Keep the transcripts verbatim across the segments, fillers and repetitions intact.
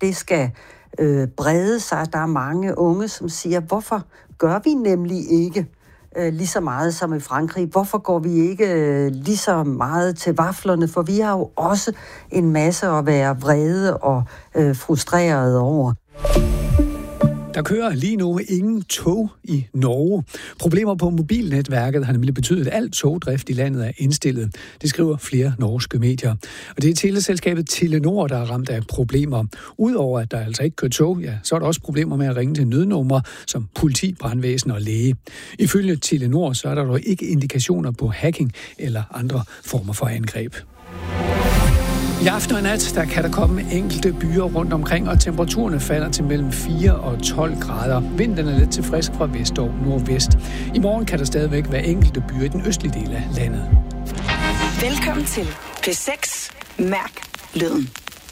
det skal øh, brede sig. Der er mange unge, som siger, hvorfor gør vi nemlig ikke øh, lige så meget som i Frankrig? Hvorfor går vi ikke øh, lige så meget til vaflerne? For vi har jo også en masse at være vrede og øh, frustrerede over. Der kører lige nu ingen tog i Norge. Problemer på mobilnetværket har nemlig betydet, at al togdrift i landet er indstillet. Det skriver flere norske medier. Og det er teleselskabet Telenor, der er ramt af problemer. Udover at der altså ikke kører tog, ja, så er der også problemer med at ringe til nødnumre som politi, brandvæsen og læge. Ifølge Telenor så er der dog ikke indikationer på hacking eller andre former for angreb. I aften og nat, der kan der komme enkelte byer rundt omkring, og temperaturerne falder til mellem fire og tolv grader. Vinden er lidt til frisk fra vest og nordvest. I morgen kan der stadigvæk være enkelte byer i den østlige del af landet. Velkommen til P seks. Mærk lyden.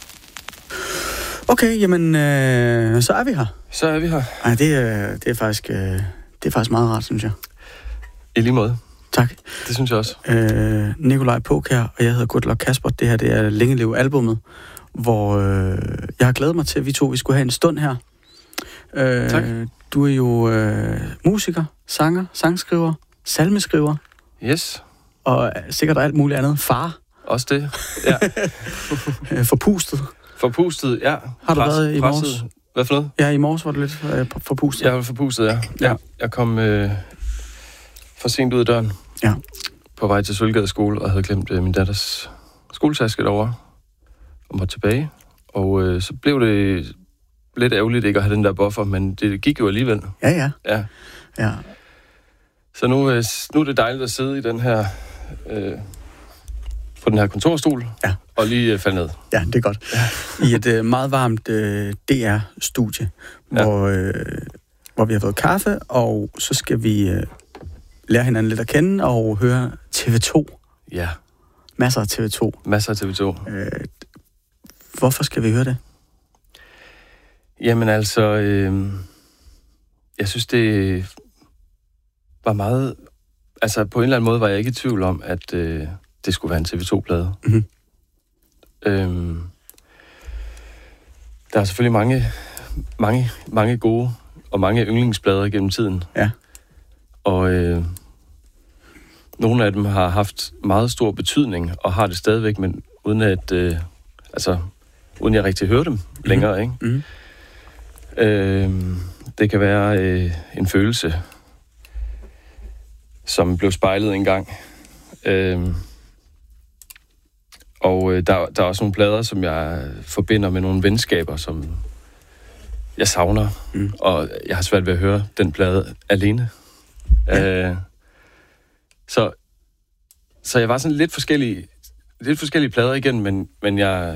Okay, jamen, øh, så er vi her. Så er vi her. Ej, det er, det er faktisk, øh, det er faktisk meget rart, synes jeg. I lige måde. Tak. Det synes jeg også. Øh, Nikolaj Påk her, og jeg hedder Gudlok Kasper. Det her, det er Længeleve-albummet, hvor øh, jeg har glædet mig til, at vi to vi skulle have en stund her. Øh, tak. Du er jo øh, musiker, sanger, sangskriver, salmeskriver. Yes. Og sikkert alt muligt andet. Far. Også det, ja. Forpustet. Forpustet, ja. Har du Pres, været i morges? Presset. Hvad for noget? Ja, i morges var du lidt øh, forpustet. Jeg var forpustet, ja. Ja. Jeg kom øh, for sent ud af døren. Ja. På vej til Sølvgade skole, og havde glemt øh, min datters skoletaske derovre. Og måtte tilbage. Og øh, så blev det lidt ærgerligt ikke at have den der buffer, men det gik jo alligevel. Ja, ja. Ja. Ja. Så nu, øh, nu er det dejligt at sidde i den her... Øh, på den her kontorstol, ja. Og lige øh, falde ned. Ja, det er godt. Ja. I et øh, meget varmt øh, D R-studie, ja. hvor, øh, hvor vi har fået kaffe, og så skal vi øh, lære hinanden lidt at kende og høre T V to. Ja. Masser af T V to. Masser af T V to. Øh, hvorfor skal vi høre det? Jamen altså, øh, jeg synes, det var meget... Altså, på en eller anden måde var jeg ikke i tvivl om, at... Øh, det skulle være en T V to-plade. Mm-hmm. Øhm, der er selvfølgelig mange, mange, mange gode og mange yndlingsplader gennem tiden. Ja. Og øh, nogle af dem har haft meget stor betydning og har det stadigvæk, men uden at øh, altså uden jeg rigtig hører dem mm-hmm. længere, ikke? Mm-hmm. Øhm, det kan være øh, en følelse, som blev spejlet engang. Øhm, Og øh, der, der er også nogle plader, som jeg forbinder med nogle venskaber, som jeg savner. Mm. Og jeg har svært ved at høre den plade alene. Ja. Øh, så, så jeg var sådan lidt forskellige, lidt forskellige plader igen, men, men jeg,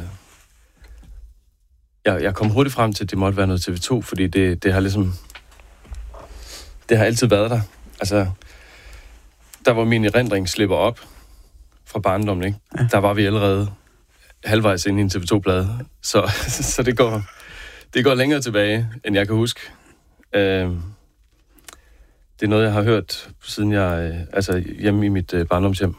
jeg, jeg kom hurtigt frem til, at det måtte være noget T V to, fordi det, det har ligesom... Det har altid været der. Altså, der hvor min erindring slipper op fra barndommen, ikke? Ja. Der var vi allerede halvvejs inde i en T V to-plade. Så, så det, går, det går længere tilbage, end jeg kan huske. Øh, det er noget, jeg har hørt, siden jeg... Øh, altså hjemme i mit øh, barndomshjem.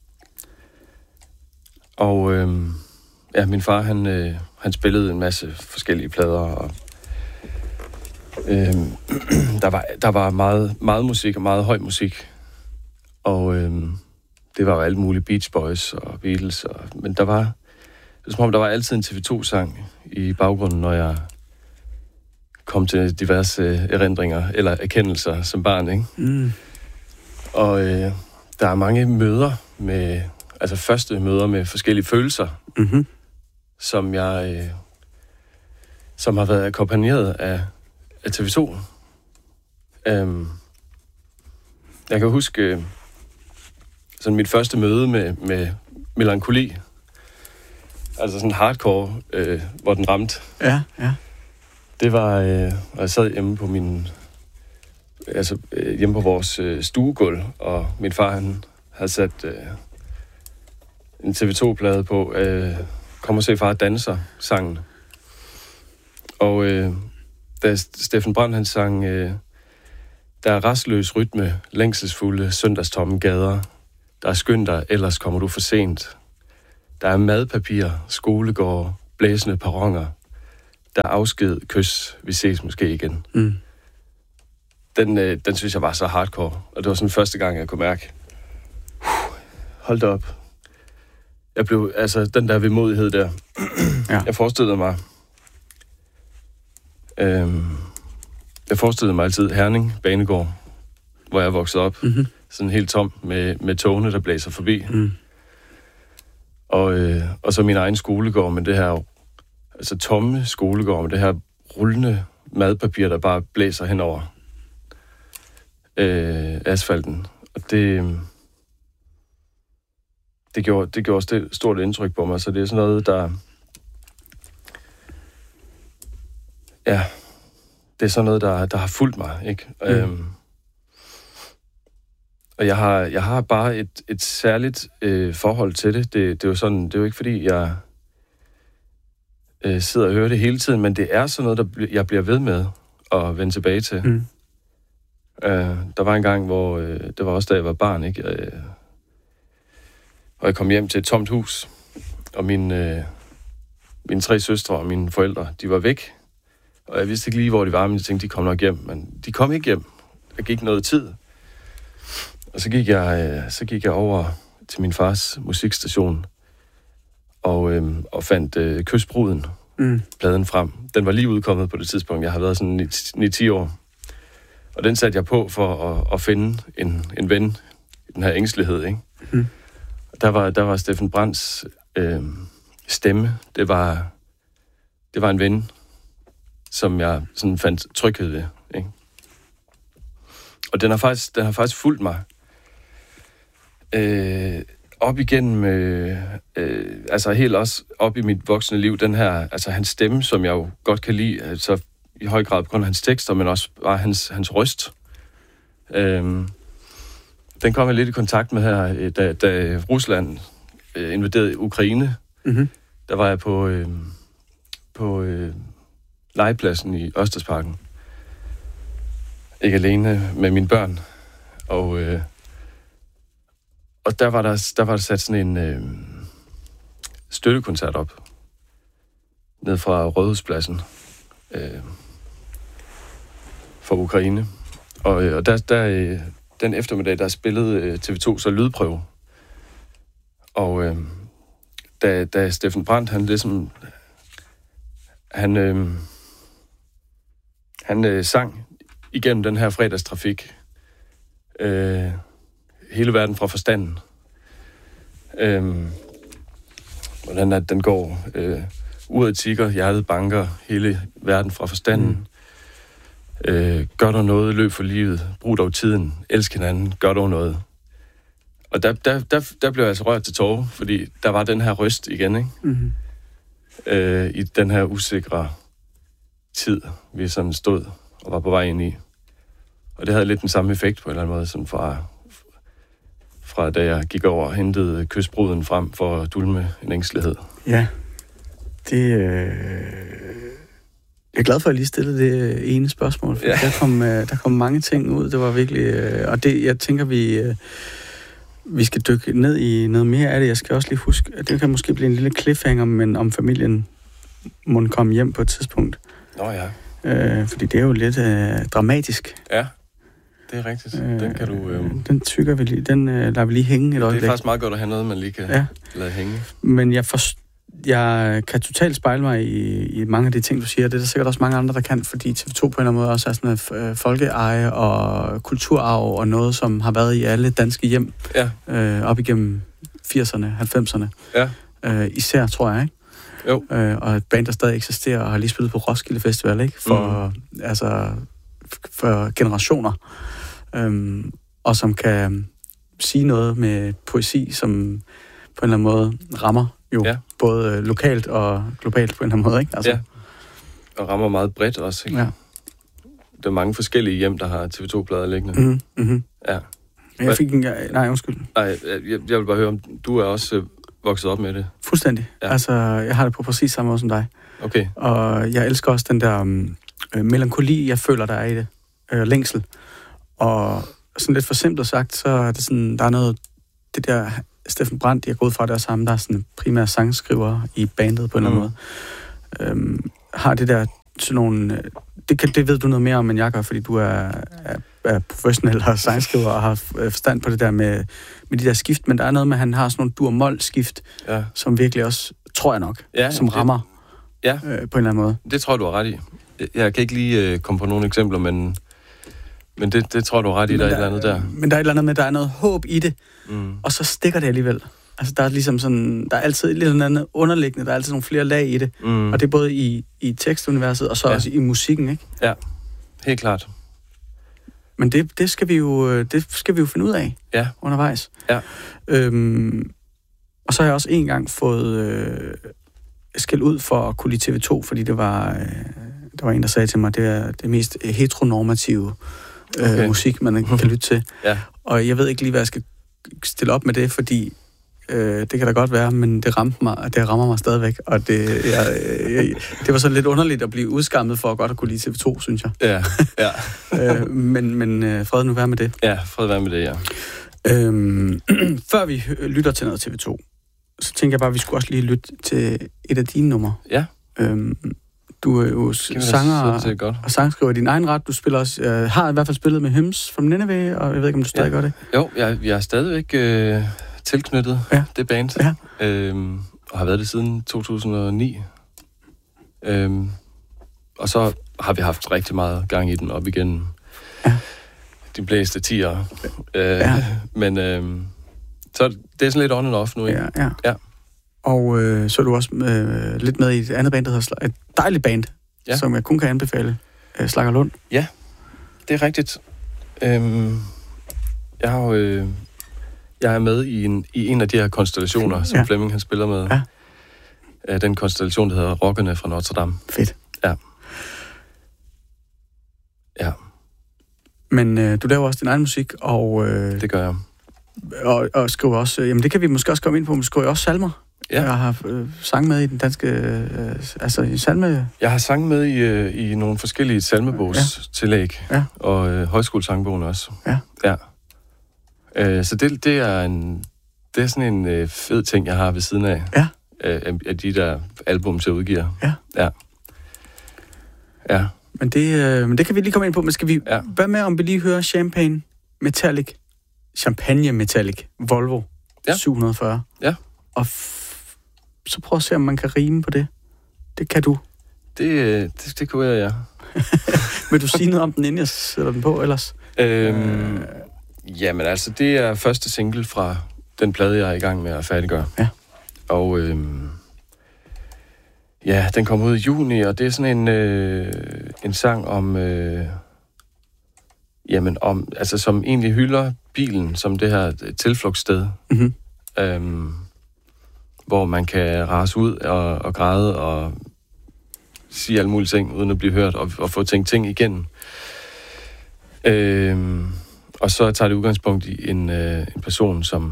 Og øh, ja, min far, han, øh, han spillede en masse forskellige plader, og øh, der var, der var meget, meget musik og meget høj musik. Og... Øh, det var jo alle mulige Beach Boys og Beatles, og, men der var, det var som om, der var altid en T V to-sang i baggrunden, når jeg kom til diverse erindringer eller erkendelser som barn, ikke? Mm. Og øh, der er mange møder med, altså første møder med forskellige følelser, mm-hmm. som jeg, øh, som har været akkompagneret af, af T V to. Um, jeg kan huske... Øh, sådan mit første møde med, med melankoli. Altså sådan hardcore, øh, hvor den ramte. Ja, ja. Det var, øh, og jeg sad hjemme på min, altså øh, hjemme på vores øh, stuegulv, og min far, han havde sat øh, en T V to-plade på, øh, Kom og se far danser sangen. Og øh, da Steffen Brandt, han sang, øh, der er rastløs rytme, længselsfulde søndagstomme gader. Der er skynd dig, ellers kommer du for sent. Der er madpapir, skolegård, blæsende perroner. der afsked, kys, vi ses måske igen. Mm. Den, øh, den synes jeg var så hardcore. Og det var sådan første gang, jeg kunne mærke, hold da op. Jeg blev, altså, den der vemodighed der. Ja. Jeg forestillede mig, øhm, jeg forestillede mig altid Herning Banegård, hvor jeg voksede op. Mm-hmm. Sådan helt tom med, med togene, der blæser forbi. Mm. Og, øh, og så min egen skolegård med det her, altså tomme skolegård med det her rullende madpapir, der bare blæser henover øh, asfalten. Og det, det gjorde, det gjorde et stort indtryk på mig, så det er sådan noget, der... Ja, det er sådan noget, der, der har fulgt mig, ikke? Mm. Øhm, og jeg har, jeg har bare et, et særligt øh, forhold til det. det. Det er jo sådan, det er jo ikke fordi, jeg øh, sidder og hører det hele tiden, men det er sådan noget, der bl- jeg bliver ved med at vende tilbage til. Mm. Øh, der var en gang, hvor øh, det var også da jeg var barn, ikke? Øh, og jeg kom hjem til et tomt hus, og mine, øh, mine tre søstre og mine forældre, de var væk. Og jeg vidste ikke lige, hvor de var, men jeg tænkte, de kom nok hjem. Men de kom ikke hjem. Der gik noget tid. Og så gik jeg, så gik jeg over til min fars musikstation og, øhm, og fandt øh, Kysbruden, mm. pladen frem. Den var lige udkommet på det tidspunkt. Jeg har været sådan ni til ti år. Og den satte jeg på for at, at finde en, en ven i den her ængstelighed, ikke? Mm. Der var, der var Steffen Brandts øh, stemme. Det var, det var en ven, som jeg sådan fandt tryghed ved, ikke? Og den har faktisk, den har faktisk fulgt mig øh, op igennem, øh, øh, altså helt også op i mit voksne liv, den her, altså hans stemme, som jeg jo godt kan lide, altså i høj grad på grund af hans tekster, men også bare hans, hans røst. Øh, den kom jeg lidt i kontakt med her, da, da Rusland øh, invaderede Ukraine. Mm-hmm. Der var jeg på, øh, på øh, legepladsen i Ørstedsparken. Ikke alene med mine børn. Og, øh, og der var der, der var der sat sådan en øh, støttekoncert op. Ned fra Rådhuspladsen. Øh, for Ukraine. Og, øh, og der, der, øh, den eftermiddag, der spillede øh, T V to så lydprøve. Og øh, da, da Steffen Brandt, han ligesom... Han... Øh, Han øh, sang igennem den her fredagstrafik. Øh, hele verden fra forstanden. Øh, hvordan at den går. Øh, uret tikker, hjertet banker, hele verden fra forstanden. Mm. Øh, gør dog noget, løb for livet, brug dog tiden, elsk hinanden, gør dog noget. Og der, der, der, der blev jeg altså rørt til tårer, fordi der var den her røst igen, ikke? Mm. Øh, i den her usikre tid, vi sådan stod og var på vej ind i. Og det havde lidt den samme effekt på en eller anden måde, som fra, fra da jeg gik over og hentede Kysbruden frem for at dulme en ængstelighed. Ja, det... Øh... Jeg er glad for, at jeg lige stillede det ene spørgsmål, for ja. der, kom, der kom mange ting ud. Det var virkelig... Og det, jeg tænker, vi... Vi skal dykke ned i noget mere af det. Jeg skal også lige huske, at det kan måske blive en lille cliffhanger, men om familien må komme hjem på et tidspunkt. Nå ja. Øh, fordi det er jo lidt øh, dramatisk. Ja, det er rigtigt. Øh, den kan du... Øh... Den tykker vi lige. Den øh, lader vi lige hænge et øjeblik. Det er faktisk meget godt at have noget, man lige kan ja. lade hænge. Men jeg, for, jeg kan totalt spejle mig i, i mange af de ting, du siger. Det er der sikkert også mange andre, der kan, fordi T V to på en eller anden måde også er sådan et øh, folkeeje og kulturarv og noget, som har været i alle danske hjem ja. øh, op igennem firserne, halvfemserne. Ja. Øh, især, tror jeg, ikke? Jo. Øh, og et band, der stadig eksisterer og har lige spillet på Roskilde Festival, ikke? For, mm. altså, for generationer. Øhm, og som kan sige noget med poesi, som på en eller anden måde rammer jo ja. både lokalt og globalt på en eller anden måde, ikke? Altså. Ja, og rammer meget bredt også, ikke? Ja. Der er mange forskellige hjem, der har T V to-plader liggende. Mm, mm-hmm. Ja. Jeg fik en... Nej, undskyld. Nej, jeg, jeg vil bare høre, om du er også vokset op med det. Fuldstændig. Ja. Altså, jeg har det på præcis samme måde som dig. Okay. Og jeg elsker også den der um, melankoli, jeg føler, der er i det. Øh, længsel. Og sådan lidt for simpelt sagt, så er det sådan, der er noget... Det der Steffen Brandt, jeg er gået fra det sammen, der er sådan primære sangskriver i bandet på en mm. eller anden måde. Øhm, har det der sådan nogle... Det, kan, det ved du noget mere om, end jeg gør, fordi du er, er, er professionel og sangskriver og har forstand på det der med, med de der skift, men der er noget med, at han har sådan nogle dur-mol-skift, ja. Som virkelig også, tror jeg nok, ja, som rammer det, ja. øh, på en eller anden måde. Det tror jeg, du har ret i. Jeg kan ikke lige øh, komme på nogle eksempler, men, men det, det tror jeg, du har ret i, der er et eller andet der. Men der er et eller andet med, at der er noget håb i det, mm. og så stikker det alligevel. Altså, der er ligesom sådan, der er altid et eller andet underliggende, der er altid nogle flere lag i det. Mm. Og det er både i, i tekstuniverset, og så ja. Også i musikken, ikke? Ja, helt klart. Men det, det, skal vi jo, det skal vi jo finde ud af ja. Undervejs. Ja. Øhm, og så har jeg også en gang fået øh, skæld ud for at kunne lide T V to, fordi det var, øh, der var en, der sagde til mig, det er det mest heteronormative øh, okay. musik, man kan lytte til. Ja. Og jeg ved ikke lige, hvad jeg skal stille op med det, fordi Øh, det kan da godt være, men det ramte mig, det rammer mig stadigvæk, og det, jeg, jeg, det var så lidt underligt at blive udskammet for at godt at kunne lide T V to, synes jeg. Ja, ja. øh, men men øh, fred nu være med det. Ja, fred være med det, ja. Øhm, før vi lytter til noget T V to, så tænker jeg bare, at vi skulle også lige lytte til et af dine numre. Ja. Øhm, du er jo sanger og, og sangskriver i din egen ret. Du spiller også, øh, har i hvert fald spillet med Hymns from Nineveh, og jeg ved ikke, om du stadig ja. gør det? Jo, jeg, jeg er stadigvæk... Øh... tilknyttet ja. Det band, ja. øhm, og har været det siden to tusind og ni. Øhm, og så har vi haft rigtig meget gang i den op igennem ja. De blæste tiere. Øh, ja. Men øhm, så det er sådan lidt on and off nu, ikke? Ja, ja. ja. Og øh, så er du også øh, lidt med i et andet band, der hedder et dejligt band, ja. Som jeg kun kan anbefale, øh, Slaggerlund. Ja, det er rigtigt. Øhm, jeg har jo... Øh, Jeg er med i en, i en af de her konstellationer, som ja. Flemming han spiller med. Ja. Uh, den konstellation, der hedder Rockerne fra Notre Dame. Fedt. Ja. Ja. Men øh, du laver også din egen musik, og... Øh, det gør jeg. Og, og skriver også... Øh, jamen, det kan vi måske også komme ind på, men du skriver også salmer. Ja. Jeg har øh, sang med i den danske... Øh, altså, i salme... Jeg har sang med i, øh, i nogle forskellige salmebogstillæg. Ja. Og øh, højskolesangbogen også. Ja. Ja. Så det, det er en det er sådan en øh, fed ting, jeg har ved siden af, ja. af, af de der album, jeg udgiver. Ja. Ja. Ja. Men det, øh, men det kan vi lige komme ind på. Men skal vi... Ja. Hvad med, om vi lige hører Champagne Metallic? Champagne Metallic. Volvo. Ja. syv hundrede og fyrre. Ja. Og f- så prøv at se, om man kan rime på det. Det kan du. Det, det, det kunne jeg, ja. Vil du sige noget om den, inden jeg sætter den på, ellers? Øhm... Øh... Jamen altså, det er første single fra den plade, jeg er i gang med at færdiggøre. Ja. Og øhm, ja, den kom ud i juni, og det er sådan en, øh, en sang om, øh, jamen om, altså som egentlig hylder bilen som det her tilflugtssted, mm-hmm. øhm, hvor man kan rase ud og, og græde og sige alle mulige ting, uden at blive hørt, og, og få tænkt ting igennem. Øhm, Og så tager det udgangspunkt i en, øh, en person, som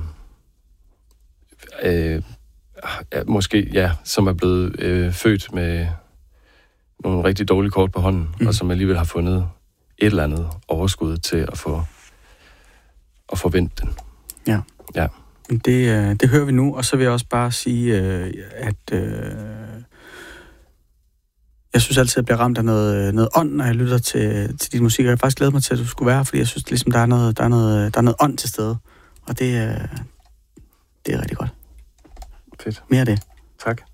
øh, måske, ja, som er blevet øh, født med nogle rigtig dårlige kort på hånden, mm. og som alligevel har fundet et eller andet overskud til at få at forvente den. Ja. Ja. Det, øh, det hører vi nu, og så vil jeg også bare sige, øh, at øh, jeg synes altid, at jeg bliver ramt af noget, noget ånd, når jeg lytter til, til din musik, og jeg har faktisk glædet mig til, at du skulle være, fordi jeg synes, ligesom, der er noget, der er noget, der er noget ånd til stede, og det, øh, det er rigtig godt. Fedt. Mere af det. Tak.